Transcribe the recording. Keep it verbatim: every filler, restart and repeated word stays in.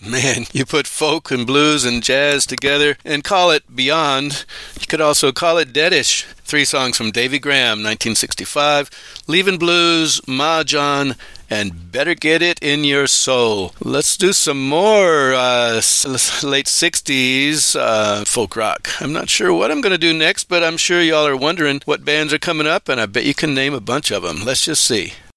Man, you put folk and blues and jazz together and call it Beyond. You could also call it Deadish. Three songs from Davy Graham, nineteen sixty-five, Leavin' Blues, Mahjong, and Better Get It in Your Soul. Let's do some more uh, late sixties uh, folk rock. I'm not sure what I'm going to do next, but I'm sure y'all are wondering what bands are coming up, and I bet you can name a bunch of them. Let's just see.